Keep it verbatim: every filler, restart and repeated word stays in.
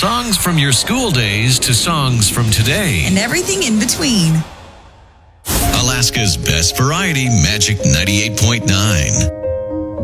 songs from your school days to songs from today. And everything in between. Alaska's best variety, Magic ninety-eight point nine.